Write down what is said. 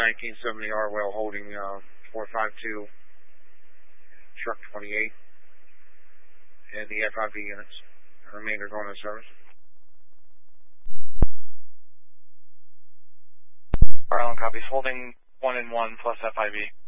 1970 Arwell holding 452, truck 28, and the FIV units. The remainder going to service. Island copies, holding 1 and 1 plus FIV.